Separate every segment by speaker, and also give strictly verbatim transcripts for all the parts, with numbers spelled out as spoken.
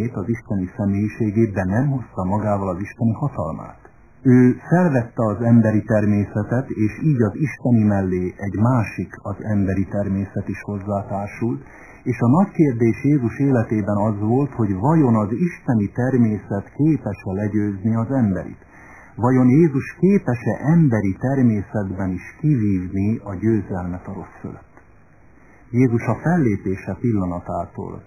Speaker 1: emberét, az isteni személyiségét, de nem hozta magával az isteni hatalmát. Ő felvette az emberi természetet, és így az isteni mellé egy másik, az emberi természet is hozzátársult, és a nagy kérdés Jézus életében az volt, hogy vajon az isteni természet képes-e legyőzni az emberit? Vajon Jézus képes-e emberi természetben is kivívni a győzelmet a rossz fölött? Jézus a fellépése pillanatától,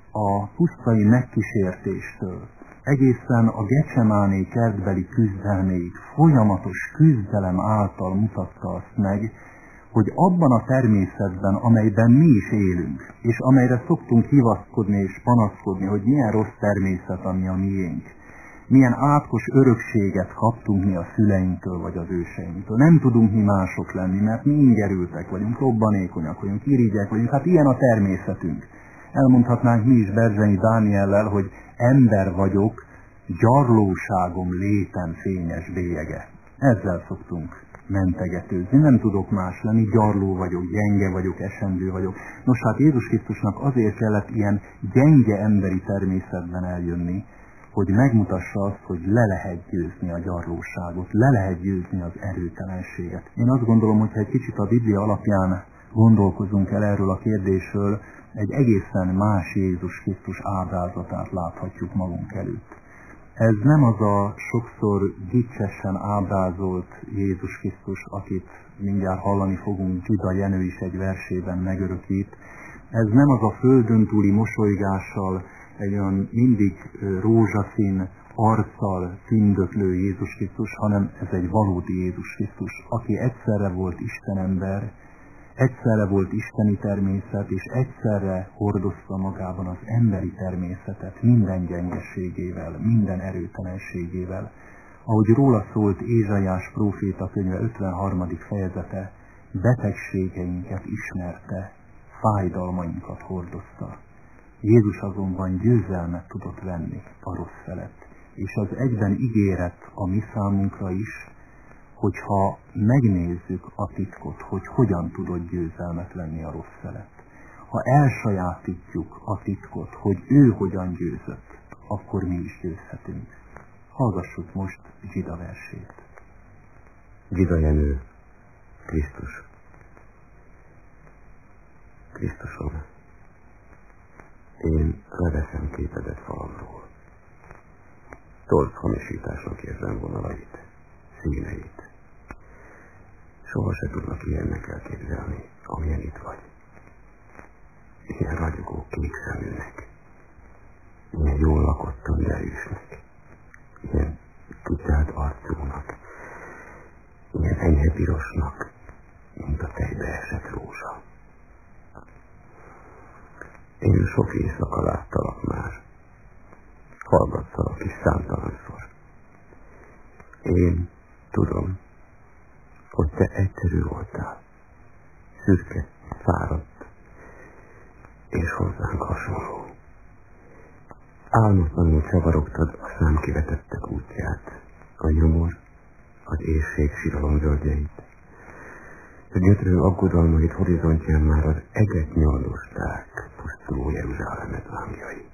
Speaker 1: a pusztai megkísértéstől, egészen a Gecsemáné kertbeli küzdelméig folyamatos küzdelem által mutatta azt meg, hogy abban a természetben, amelyben mi is élünk, és amelyre szoktunk hivatkozni és panaszkodni, hogy milyen rossz természet, ami a miénk, milyen átkos örökséget kaptunk mi a szüleinktől vagy az őseinktől. Nem tudunk mi mások lenni, mert mi ingerültek vagyunk, robbanékonyak vagyunk, irigyek vagyunk, hát ilyen a természetünk. Elmondhatnánk mi is Berzsenyi Dániellel, hogy ember vagyok, gyarlóságom létem fényes bélyege. Ezzel szoktunk mentegetőzni. Nem tudok más lenni, gyarló vagyok, gyenge vagyok, esendő vagyok. Nos, hát Jézus Krisztusnak azért kellett ilyen gyenge emberi természetben eljönni, hogy megmutassa azt, hogy le lehet győzni a gyarlóságot, le lehet győzni az erőtelenséget. Én azt gondolom, hogy ha egy kicsit a Biblia alapján gondolkozunk el erről a kérdésről, egy egészen más Jézus Krisztus ábrázatát láthatjuk magunk előtt. Ez nem az a sokszor gicsesen ábrázolt Jézus Krisztus, akit mindjárt hallani fogunk, Gyida Jenő is egy versében megörökít. Ez nem az a földön túli mosolygással, egy olyan mindig rózsaszín arccal tündöklő Jézus Krisztus, hanem ez egy valódi Jézus Krisztus, aki egyszerre volt Istenember, egyszerre volt isteni természet, és egyszerre hordozta magában az emberi természetet minden gyengeségével, minden erőtelenségével. Ahogy róla szólt Ézsaiás próféta könyve ötvenharmadik fejezete, betegségeinket ismerte, fájdalmainkat hordozta. Jézus azonban győzelmet tudott venni a rossz felett, és az egyben ígéret a mi számunkra is, hogyha megnézzük a titkot, hogy hogyan tudott győzelmet venni a rossz felett. Ha elsajátítjuk a titkot, hogy ő hogyan győzött, akkor mi is győzhetünk. Hallgassuk most Gyida versét.
Speaker 2: Gyida Jenő, Krisztus. Krisztusom, én leveszem képedet falamról. Torz hamisításnak érzem vonalait, színeit. Soha se tudnak ilyennek elképzelni, amilyen itt vagy. Ilyen ragyogó kék szeműnek, ilyen jól lakottan derűsnek, ilyen kitelt arcúnak, ilyen enyhe pirosnak, mint a tejbe esett rózsa. Én sok éjszaka láttalak már, hallgattalak is számtalanszor. Én tudom, hogy te egyszerű voltál, szürke, fáradt, és hozzánk hasonló. Álmatlanul csavarogtad a számkivetettek útját, a nyomor, az éjség síralom völgyeit. A gyötrő aggodalmait horizontján már az eget nyaldosták pusztuló Jeruzsálemet lángjai.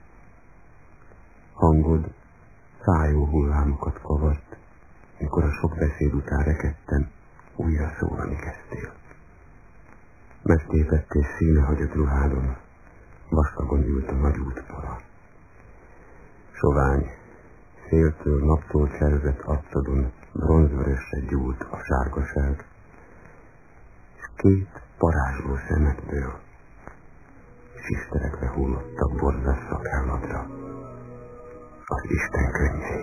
Speaker 2: Hangod szájó hullámokat kavart, mikor a sok beszéd után rekedten újra szólani kezdtél. Megtépettél színe hagyott ruhádon, vastagon ült a nagy útpala. Sovány, széltől, naptól cselzett arcodon bronzvörösre gyúlt a sárgaság, és két parázsló szemedből siszterekbe hullottak borzas szakálladra az Isten könnyei.